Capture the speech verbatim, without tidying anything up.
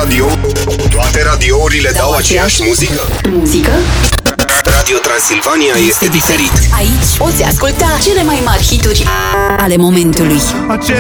radio, toate radiourile dau aceeași muzică? Muzică? Radio Transilvania este diferit. Aici poți asculta cele mai mari hituri ale momentului. Acest